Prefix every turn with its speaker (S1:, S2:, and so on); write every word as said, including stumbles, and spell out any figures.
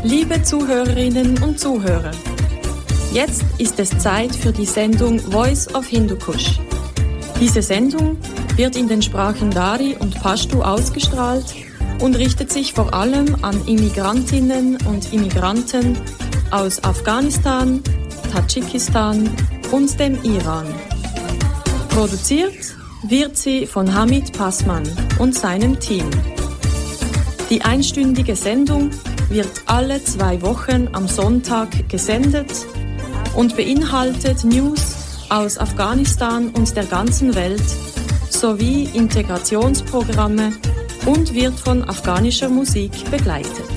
S1: Liebe Zuhörerinnen und Zuhörer, jetzt ist es Zeit für die Sendung Voice of Hindukusch. Diese Sendung wird in den Sprachen Dari und Pashto ausgestrahlt und richtet sich vor allem an Immigrantinnen und Immigranten aus Afghanistan, Tadschikistan und dem Iran. Produziert wird sie von Hamid Passmann und seinem Team. Die einstündige Sendung wird alle zwei Wochen am Sonntag gesendet und beinhaltet News aus Afghanistan und der ganzen Welt sowie Integrationsprogramme und wird von afghanischer Musik begleitet.